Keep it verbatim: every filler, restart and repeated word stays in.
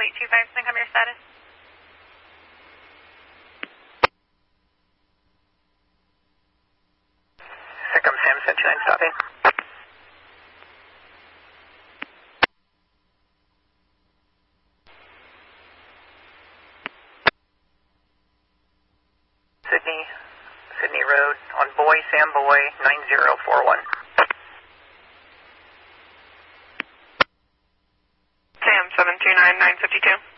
eight two five, can I come your status? Second Sam, seven two nine, stopping. Sydney, Sydney Road, on Boy, Sam Boy, nine zero four one. Sam, seven two nine, nine five two.